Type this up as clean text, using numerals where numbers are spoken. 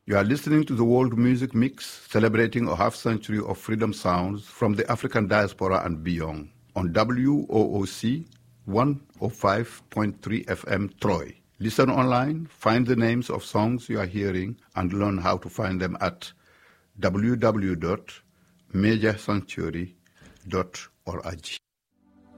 You are listening to the World Music Mix, celebrating a half-century of freedom sounds from the African diaspora and beyond, on WOOC 105.3 FM Troy. Listen online, find the names of songs you are hearing, and learn how to find them at www.majorsanctuary.org.